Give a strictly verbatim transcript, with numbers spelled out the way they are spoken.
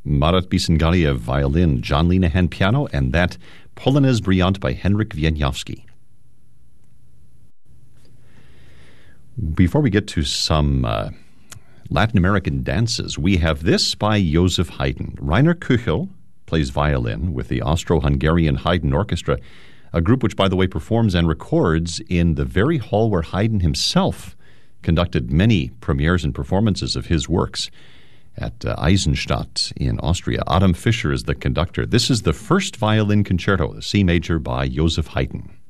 Marat Bisangalia violin, John Linehan piano, and that Polonaise Brillante by Henryk Wieniawski. Before we get to some uh, Latin American dances, we have this by Joseph Haydn. Rainer Kuchel plays violin with the Austro-Hungarian Haydn Orchestra, a group which, by the way, performs and records in the very hall where Haydn himself conducted many premieres and performances of his works at uh, Eisenstadt in Austria. Adam Fischer is the conductor. This is the first violin concerto, the C major by Joseph Haydn.